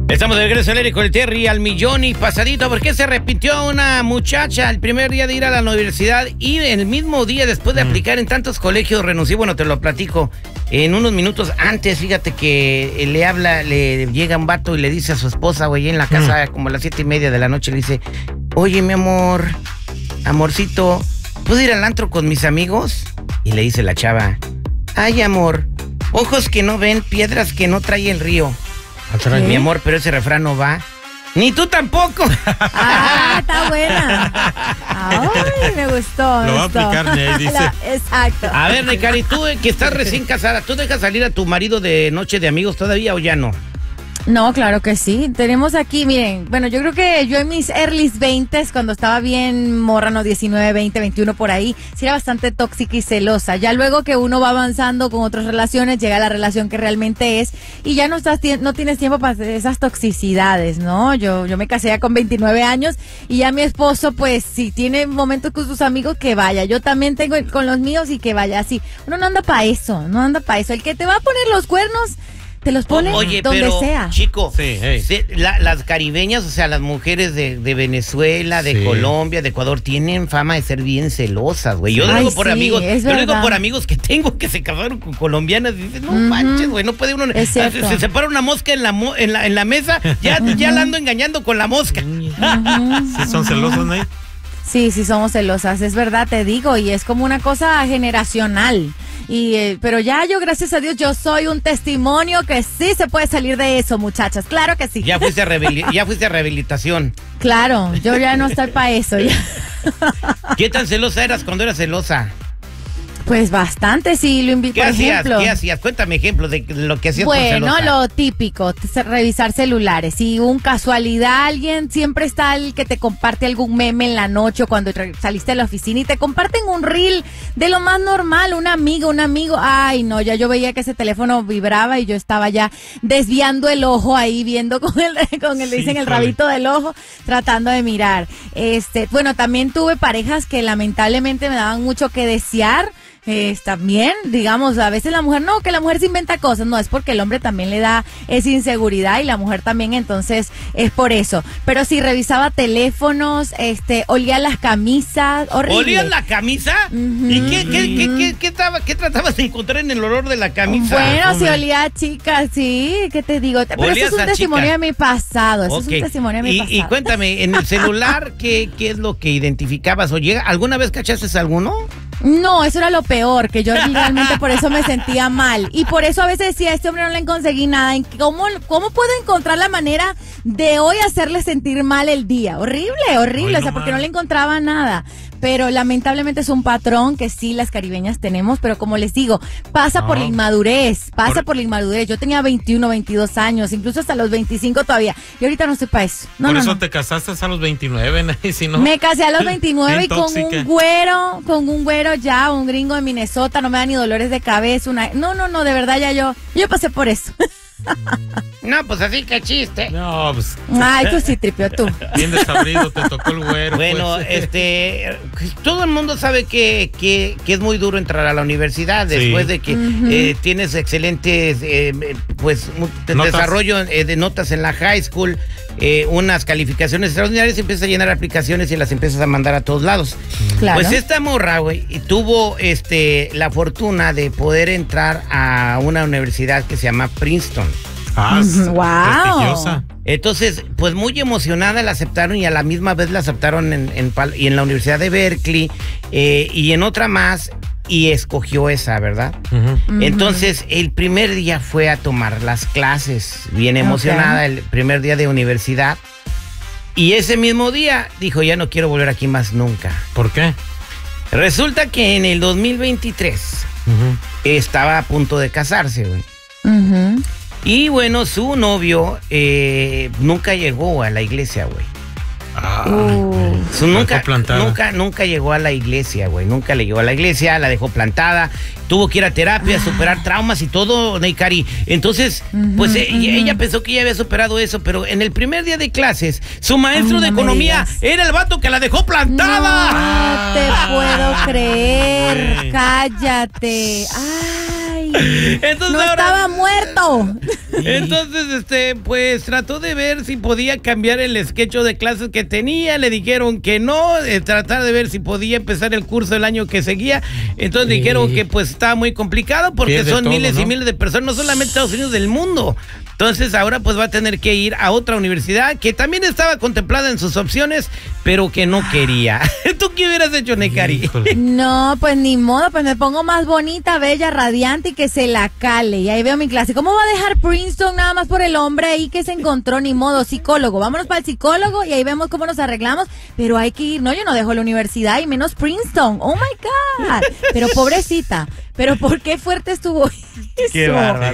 Estamos de regreso al aire con el Terry al millón y pasadito. ¿Por qué se arrepintió una muchacha el primer día de ir a la universidad y el mismo día después de aplicar en tantos colegios renunció? Bueno, te lo platico. En unos minutos antes, fíjate que le llega un vato y le dice a su esposa, güey, en la casa, como a las 7:30 de la noche, le dice: oye, mi amor, amorcito, ¿puedo ir al antro con mis amigos? Y le dice la chava: ay, amor, ojos que no ven, piedras que no trae el río. Mi amor, pero ese refrán no va. Ni tú tampoco. Ah, está buena. Ay, me gustó. Lo va a aplicar Ney, dice. Exacto. A ver, Necari, tú que estás recién casada, ¿tú dejas salir a tu marido de noche de amigos todavía o ya no? No, claro que sí. Tenemos aquí, miren, bueno, yo creo que yo en mis early 20s, cuando estaba bien morra, no, 19, 20, 21 por ahí, sí era bastante tóxica y celosa. Ya luego que uno va avanzando con otras relaciones, llega la relación que realmente es y ya no tienes tiempo para hacer esas toxicidades, ¿no? Yo me casé ya con 29 años y ya mi esposo, pues, si tiene momentos con sus amigos, que vaya. Yo también tengo con los míos y que vaya así. Uno no anda para eso, no anda para eso. El que te va a poner los cuernos, te los pone donde pero, sea. Chico, sí, hey. Las caribeñas, o sea, las mujeres de Venezuela, de Colombia, de Ecuador, tienen fama de ser bien celosas, güey. Yo lo digo por amigos, que tengo que se casaron con colombianas y dicen, no manches, güey, no puede uno. Se separa una mosca en la mesa, ya la ando engañando con la mosca. ¿Sí son celosos, Ney? Sí, somos celosas, es verdad, te digo, y es como una cosa generacional. Pero ya yo, gracias a Dios, yo soy un testimonio que sí se puede salir de eso, muchachas, claro que sí. Ya fuiste a rehabilitación. Claro, yo ya no estoy para eso. Ya. ¿Qué tan celosa eras cuando eras celosa? Pues bastante, sí, lo invito. ¿Qué hacías? Cuéntame ejemplos de lo que hacías por celosa. Bueno, lo típico, revisar celulares. Si casualidad alguien, siempre está el que te comparte algún meme en la noche o cuando saliste de la oficina y te comparten un reel de lo más normal, un amigo. Ay, no, ya yo veía que ese teléfono vibraba y yo estaba ya desviando el ojo ahí, viendo con el dicen el rabito del ojo, tratando de mirar. Bueno, también tuve parejas que lamentablemente me daban mucho que desear. También, digamos, a veces la mujer, no, que la mujer se inventa cosas, no, es porque el hombre también le da esa inseguridad y la mujer también, entonces es por eso. Pero si revisaba teléfonos, olía las camisas, horrible. ¿Olías la camisa? ¿Y qué tratabas de encontrar en el olor de la camisa? Bueno, si olía a chicas, sí, ¿qué te digo? Pero eso es un testimonio de mi pasado, eso es un testimonio de mi pasado. Y cuéntame, en el celular, ¿qué es lo que identificabas? ¿O alguna vez cachaste alguno? No, eso era lo peor, que yo realmente por eso me sentía mal. Y por eso a veces decía, a este hombre no le conseguí nada. ¿Cómo puedo encontrar la manera de hoy hacerle sentir mal el día? Horrible, o sea, porque no le encontraba nada. Pero lamentablemente es un patrón que sí las caribeñas tenemos, pero como les digo, pasa por la inmadurez, por la inmadurez. Yo tenía 21, 22 años, incluso hasta los 25 todavía. Y ahorita no sé para eso. Por eso te casaste a los 29, Ney, si no. Me casé a los 29 y con un güero ya, un gringo de Minnesota, no me da ni dolores de cabeza. No, de verdad ya yo pasé por eso. No, pues así que chiste. No, pues. Ay, tú sí, Tripio, tú. Bien desabrido, te tocó el güero. Bueno, pues. todo el mundo sabe que es muy duro entrar a la universidad después de que tienes excelentes, desarrollo de notas en la high school, unas calificaciones extraordinarias, y empiezas a llenar aplicaciones y las empiezas a mandar a todos lados. Claro. Pues esta morra, güey, tuvo la fortuna de poder entrar a una universidad que se llama Princeton. ¡Wow! Entonces, pues muy emocionada la aceptaron y a la misma vez la aceptaron en la Universidad de Berkeley y en otra más, y escogió esa, ¿verdad? Entonces, el primer día fue a tomar las clases, bien emocionada, el primer día de universidad, y ese mismo día dijo, ya no quiero volver aquí más nunca. ¿Por qué? Resulta que en el 2023 estaba a punto de casarse, güey. Y bueno, su novio nunca llegó a la iglesia, güey. Nunca llegó a la iglesia, güey. Nunca le llegó a la iglesia, la dejó plantada. Tuvo que ir a terapia, superar traumas y todo, Neikari. Entonces, ella pensó que ya había superado eso, pero en el primer día de clases, su maestro de economía era el vato que la dejó plantada. No te puedo creer. Cállate. Ay. Entonces, no estaba muerto. Entonces, pues trató de ver si podía cambiar el sketch de clases que tenía. Le dijeron que no, tratar de ver si podía empezar el curso el año que seguía. Entonces dijeron que pues estaba muy complicado porque pierde son todo, miles ¿no? y miles de personas, no solamente Estados Unidos, del mundo. Entonces ahora pues va a tener que ir a otra universidad que también estaba contemplada en sus opciones, pero que no quería. ¿Tú qué hubieras hecho, Necari? No, pues ni modo, pues me pongo más bonita, bella, radiante y que se la cale. Y ahí veo mi clase. ¿Cómo va a dejar Princeton nada más por el hombre ahí que se encontró? Ni modo, psicólogo. Vámonos para el psicólogo y ahí vemos cómo nos arreglamos. Pero hay que ir. No, yo no dejo la universidad y menos Princeton. Oh my God. Pero pobrecita. Pero ¿por qué fuerte estuvo eso? Qué bárbaro.